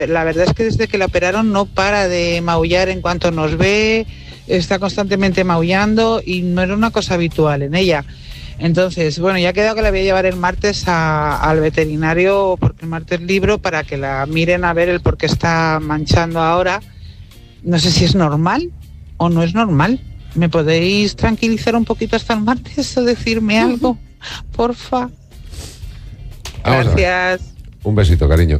La verdad es que desde que la operaron no para de maullar en cuanto nos ve, está constantemente maullando y no era una cosa habitual en ella. Entonces, bueno, ya ha quedado que la voy a llevar el martes al veterinario, porque el martes libro, para que la miren a ver el por qué está manchando ahora. No sé si es normal o no es normal. ¿Me podéis tranquilizar un poquito hasta el martes o decirme algo? Porfa. Gracias. Un besito, cariño.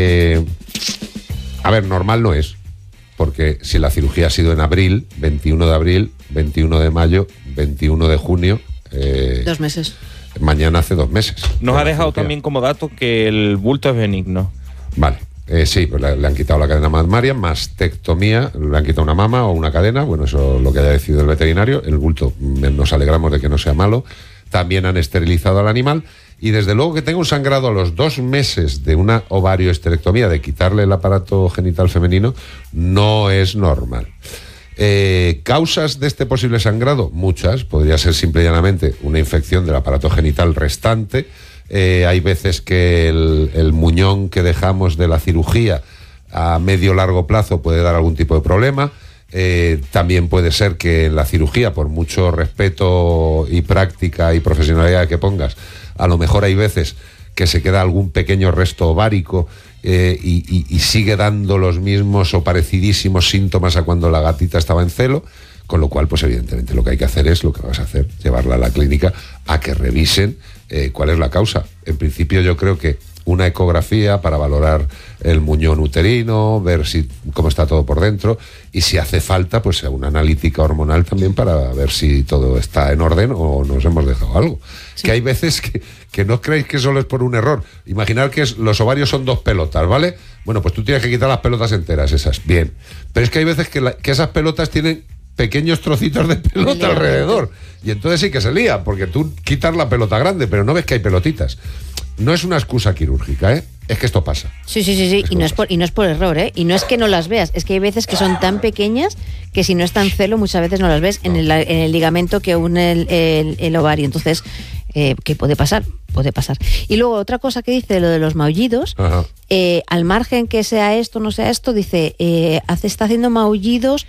A ver, normal no es, porque si la cirugía ha sido en abril, 21 de abril, 21 de mayo, 21 de junio... 2 meses. Mañana hace 2 meses. Nos ha dejado también como dato que el bulto es benigno. Vale. Sí, pues le han quitado la cadena mamaria, mastectomía, le han quitado una mama o una cadena, bueno, eso es lo que haya decidido el veterinario. El bulto, nos alegramos de que no sea malo. También han esterilizado al animal y desde luego que tenga un sangrado a los 2 meses de una ovarioesterectomía, de quitarle el aparato genital femenino, no es normal. ¿Causas de este posible sangrado? Muchas. Podría ser simple y llanamente una infección del aparato genital restante. Hay veces que el muñón que dejamos de la cirugía a medio largo plazo puede dar algún tipo de problema. También puede ser que en la cirugía, por mucho respeto y práctica y profesionalidad que pongas, a lo mejor hay veces que se queda algún pequeño resto ovárico y sigue dando los mismos o parecidísimos síntomas a cuando la gatita estaba en celo, con lo cual, pues evidentemente lo que hay que hacer es lo que vas a hacer, llevarla a la clínica a que revisen cuál es la causa. En principio yo creo que una ecografía para valorar el muñón uterino, ver cómo está todo por dentro y si hace falta, pues una analítica hormonal también para ver si todo está en orden o nos hemos dejado algo. Sí. Que hay veces que no creéis que solo es por un error. Imaginar que los ovarios son 2 pelotas, ¿vale? Bueno, pues tú tienes que quitar las pelotas enteras esas, bien. Pero es que hay veces que esas pelotas tienen pequeños trocitos de pelota alrededor y entonces sí que se lía, porque tú quitas la pelota grande, pero no ves que hay pelotitas. No es una excusa quirúrgica, es que esto pasa. Sí. Y no es por error, y no es que no las veas, es que hay veces que son tan pequeñas que si no está en celo muchas veces no las ves en el ligamento que une el ovario. Entonces, ¿qué puede pasar? Puede pasar. Y luego otra cosa que dice, lo de los maullidos, al margen que sea esto o no sea esto, dice, está haciendo maullidos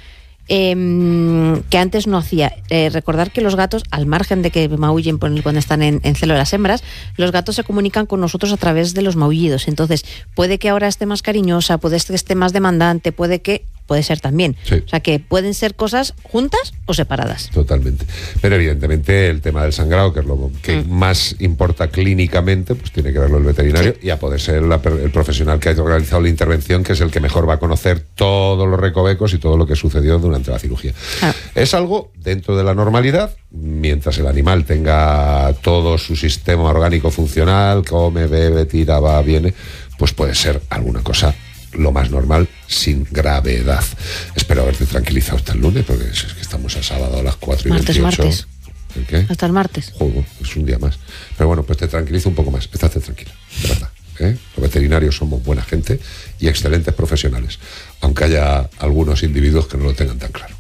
que antes no hacía. Recordar que los gatos, al margen de que maullen cuando están en celo de las hembras, los gatos se comunican con nosotros a través de los maullidos. Entonces, puede que ahora esté más cariñosa, puede que esté más demandante, puede ser también. Sí. O sea, que pueden ser cosas juntas o separadas. Totalmente. Pero evidentemente el tema del sangrado, que es lo que más importa clínicamente, pues tiene que verlo el veterinario y a poder ser el profesional que ha realizado la intervención, que es el que mejor va a conocer todos los recovecos y todo lo que sucedió durante la cirugía. Es algo dentro de la normalidad, mientras el animal tenga todo su sistema orgánico funcional, come, bebe, tira, va, viene, pues puede ser alguna cosa lo más normal, sin gravedad. Espero haberte tranquilizado hasta el lunes, porque es que estamos a sábado a las 4:28. Martes. ¿El qué? Hasta el martes. Joder, es un día más. Pero bueno, pues te tranquilizo un poco más. Estate tranquila, de verdad. Los veterinarios somos buena gente y excelentes profesionales, aunque haya algunos individuos que no lo tengan tan claro.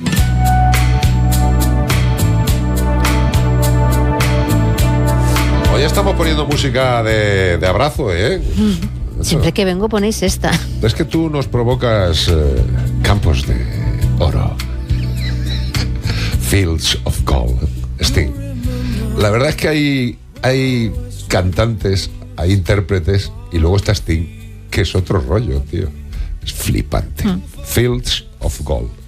Hoy estamos poniendo música de abrazo, Siempre que vengo ponéis esta. Es que tú nos provocas campos de oro. Fields of Gold. Sting. La verdad es que hay cantantes, hay intérpretes y luego está Sting, que es otro rollo, tío. Es flipante. Fields of Gold.